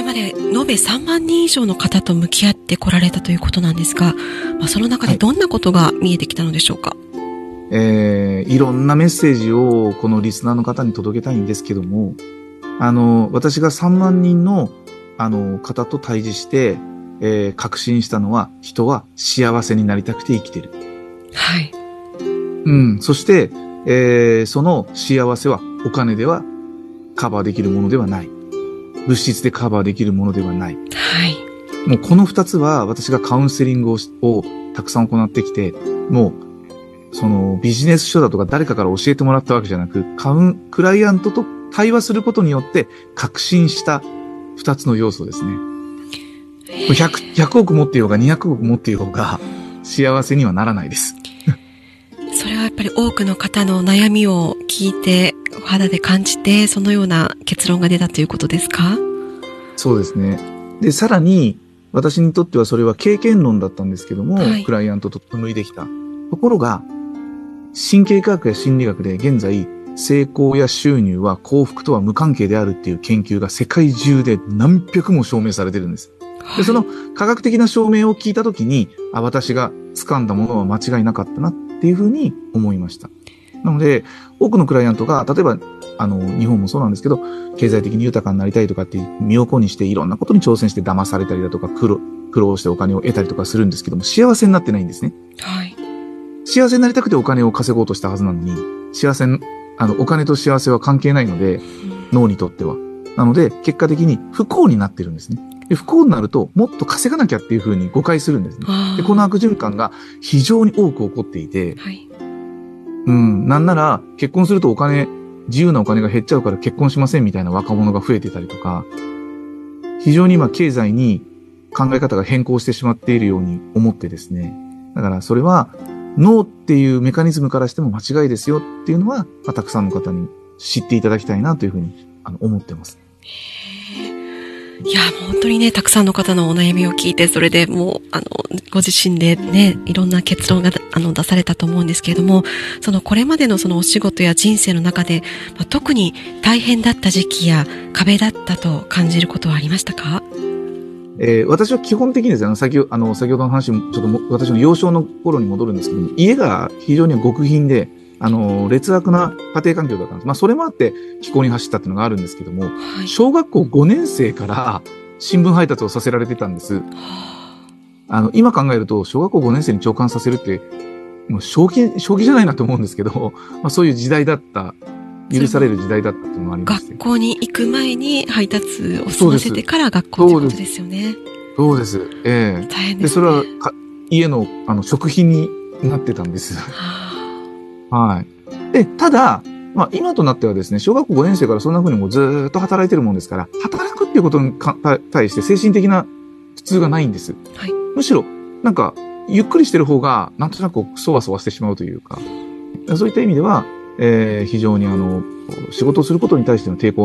まで延べ3万人以上の方と向き合ってこられたということなんですが、その中でどんなことが見えてきたのでしょうか？ いろんなメッセージをこのリスナーの方に届けたいんですけども、私が3万人の、方と対峙して、確信したのは、人は幸せになりたくて生きてる。 はい。 そして、その幸せはお金ではカバーできるものではない。物質でカバーできるものではない。 はい。 もうこの2つは私がカウンセリングをたくさん行ってきて、もう、そのビジネス書だとか誰かから教えてもらったわけじゃなく、クライアントと対話することによって確信した2つの要素ですね。100億持っていようが200億持っていようが幸せにはならないです。 それはやっぱり多くの方の悩みを聞いて、お肌で感じて、そのような結論が出たということですか？ そうですね。で、さらに私にとってはそれは経験論だったんですけども、はい、クライアントと紡いできた。ところが、神経科学や心理学で現在、成功や収入は幸福とは無関係であるっていう研究が世界中で何百も証明されてるんです。で、その科学的な証明を聞いたときに、私が掴んだものは間違いなかったなっていうふうに思いました。なので、多くのクライアントが、例えば、日本もそうなんですけど、経済的に豊かになりたいとかって身を粉にしていろんなことに挑戦して騙されたりだとか、苦労してお金を得たりとかするんですけども、幸せになってないんですね。 はい。 幸せになりたくてお金を稼ごうとしたはずなのに、お金と幸せは関係ないので、脳にとっては。なので、結果的に不幸になってるんですね。で、不幸になると、もっと稼がなきゃっていうふうに誤解するんですね。で、この悪循環が非常に多く起こっていて、 はい。 なんなら、結婚すると自由なお金が減っちゃうから結婚しませんみたいな若者が増えてたりとか、非常に今経済に考え方が変更してしまっているように思ってですね。だからそれは、脳っていうメカニズムからしても間違いですよっていうのは、たくさんの方に知っていただきたいなというふうに思ってます。 いや、もう本当にね、たくさんの方のお悩みを聞いて、それでもう、ご自身でね、いろんな結論が出されたと思うんですけれども、これまでのお仕事や人生の中で、特に大変だった時期や壁だったと感じることはありましたか？ 私は基本的にですね、先ほどの話も、ちょっと私の幼少の頃に戻るんですけども、家が非常に極貧で、劣悪な家庭環境だったんです。それもあって、気候に走ったっていうのがあるんですけども、はい、小学校5年生から新聞配達をさせられてたんです。今考えると、小学校5年生に長官させるって、もう正気じゃないなと思うんですけど、そういう時代だった、許される時代だったっていうのもありまして。 学校に行く前に配達を済ませてから学校ということですよね。 そうです。大変ですね。で、それは家の、食費になってたんです。はい。で、ただ、今となってはですね、小学校5年生からそんな風にもうずーっと働いてるもんですから、働くっていうことに対して精神的な苦痛がないんです。 はい。 むしろ、ゆっくりしてる方が、なんとなくそわそわしてしまうというか、そういった意味では、非常に仕事をすることに対しての抵抗